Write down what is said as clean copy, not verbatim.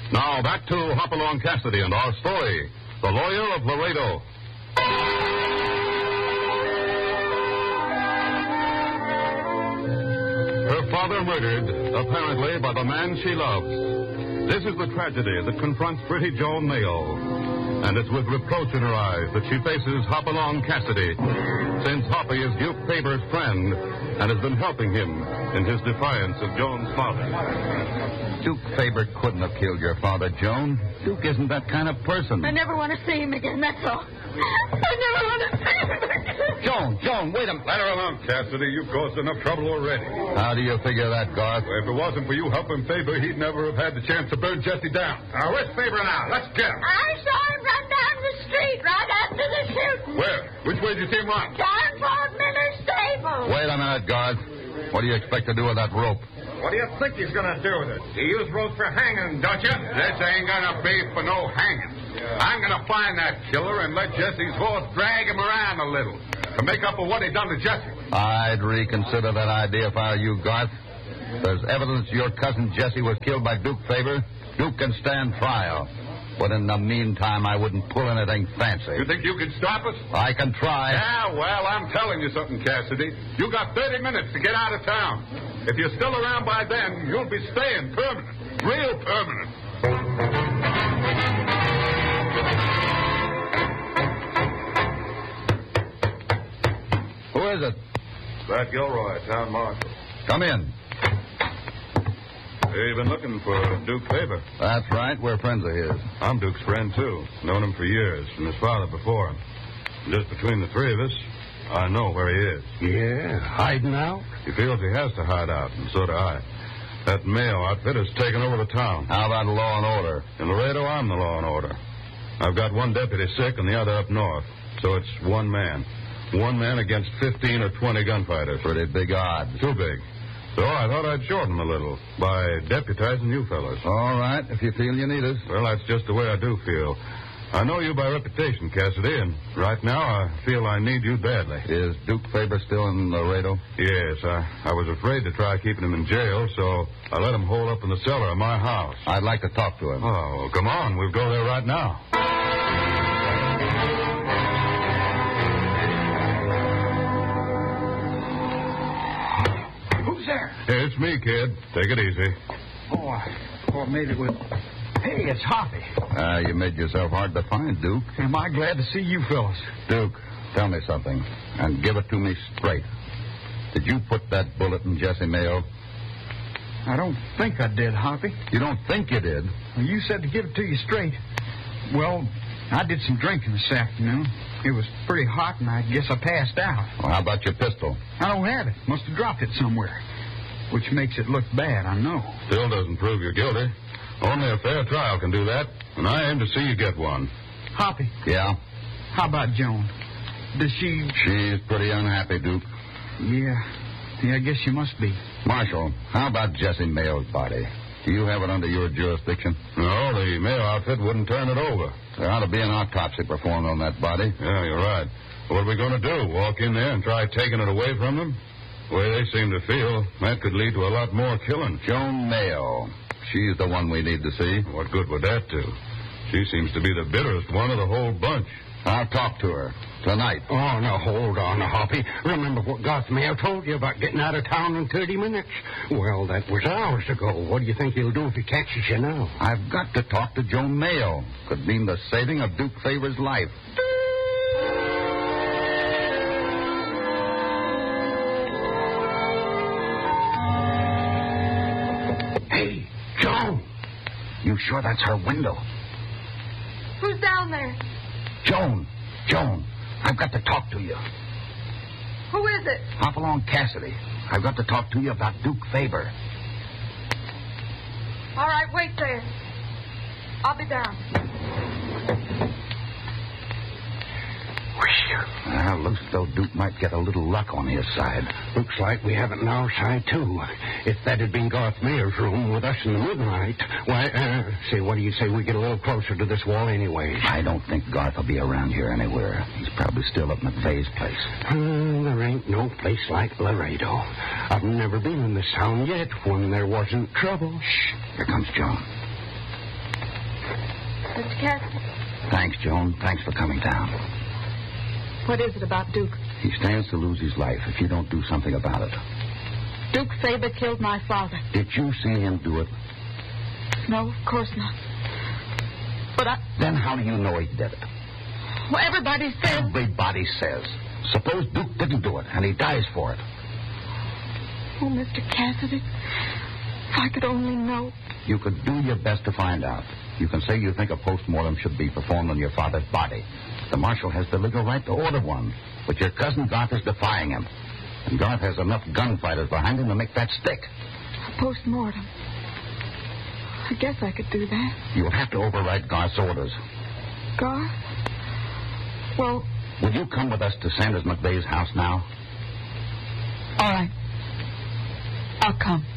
Now back to Hopalong Cassidy and our story, The Lawyer of Laredo. Her father murdered, apparently by the man she loves. This is the tragedy that confronts pretty Joan Mayo. And it's with reproach in her eyes that she faces Hopalong Cassidy, since Hoppy is Duke Faber's friend and has been helping him in his defiance of Joan's father. Duke Faber couldn't have killed your father, Joan. Duke isn't that kind of person. I never want to see him again, that's all. I never want to see him again. Joan, wait a minute. Let her alone, Cassidy. You've caused enough trouble already. How do you figure that, Garth? Well, if it wasn't for you helping Faber, he'd never have had the chance to burn Jesse down. Now, where's Faber now? Let's get him. I saw him run down the street right after the shooting. Where? Which way did you see him run? Down toward Miller's stable. Wait a minute, Garth. What do you expect to do with that rope? What do you think he's going to do with it? He used rope for hanging, don't you? This ain't going to be for no hanging. I'm going to find that killer and let Jesse's horse drag him around a little to make up for what he done to Jesse. I'd reconsider that idea if I were you, Garth. There's evidence your cousin Jesse was killed by Duke Faber. Duke can stand trial. But in the meantime, I wouldn't pull anything fancy. You think you can stop us? I can try. Yeah, well, I'm telling you something, Cassidy. You got 30 minutes to get out of town. If you're still around by then, you'll be staying permanent. Real permanent. Who is it? Bert Gilroy, town marshal. Come in. You've been looking for Duke Faber. That's right. We're friends of his. I'm Duke's friend, too. Known him for years, from his father before him. Just between the three of us, I know where he is. Yeah, hiding out? He feels he has to hide out, and so do I. That Mayo outfit has taken over the town. How about law and order? In Laredo, I'm the law and order. I've got one deputy sick and the other up north, so it's one man. One man against 15 or 20 gunfighters. Pretty big odds. Too big. So I thought I'd shorten a little by deputizing you fellas. All right, if you feel you need us. Well, that's just the way I do feel. I know you by reputation, Cassidy, and right now I feel I need you badly. Is Duke Faber still in Laredo? Yes, I was afraid to try keeping him in jail, so I let him hole up in the cellar of my house. I'd like to talk to him. Oh, come on. We'll go there right now. Who's there? Hey, it's me, kid. Take it easy. Oh, I made it with... Hey, it's Hoppy. You made yourself hard to find, Duke. Am I glad to see you fellas? Duke, tell me something, and give it to me straight. Did you put that bullet in Jesse Mayo? I don't think I did, Hoppy. You don't think you did? Well, you said to give it to you straight. Well, I did some drinking this afternoon. It was pretty hot, and I guess I passed out. Well, how about your pistol? I don't have it. Must have dropped it somewhere. Which makes it look bad, I know. Still doesn't prove you're guilty. Only a fair trial can do that, and I aim to see you get one. Hoppy. Yeah? How about Joan? Does she... She's pretty unhappy, Duke. Yeah, I guess she must be. Marshal, how about Jesse Mayo's body? Do you have it under your jurisdiction? No, the Mayo outfit wouldn't turn it over. There ought to be an autopsy performed on that body. Yeah, you're right. What are we going to do, walk in there and try taking it away from them? The way they seem to feel, that could lead to a lot more killing. Joan Mayo. She's the one we need to see. What good would that do? She seems to be the bitterest one of the whole bunch. I'll talk to her tonight. Oh, now, hold on, Hoppy. Remember what Garth Mayo told you about getting out of town in 30 minutes? Well, that was hours ago. What do you think he'll do if he catches you now? I've got to talk to Joan Mayo. Could mean the saving of Duke Faber's life. Hey, Joan! You sure that's her window? Who's down there? Joan, I've got to talk to you. Who is it? Hopalong Cassidy. I've got to talk to you about Duke Faber. All right, wait there. I'll be down. Well, looks as though Duke might get a little luck on his side. Looks like we have it on our side, too. If that had been Garth Mayor's room with us in the moonlight, why, say, what do you say we get a little closer to this wall anyway? I don't think Garth will be around here anywhere. He's probably still up McVeigh's place. There ain't no place like Laredo. I've never been in this town yet when there wasn't trouble. Shh, here comes Joan. Mr. Cassidy. Thanks, Joan. Thanks for coming down. What is it about Duke? He stands to lose his life if you don't do something about it. Duke Faber killed my father. Did you see him do it? No, of course not. But Then how do you know he did it? Well, everybody says... Everybody says. Suppose Duke didn't do it, and he dies for it. Oh, Mr. Cassidy, if I could only know. You could do your best to find out. You can say you think a post-mortem should be performed on your father's body. The marshal has the legal right to order one, but your cousin Garth is defying him. And Garth has enough gunfighters behind him to make that stick. A post-mortem. I guess I could do that. You'll have to override Garth's orders. Garth? Well... Will you come with us to Sanders McVeigh's house now? All right. I'll come.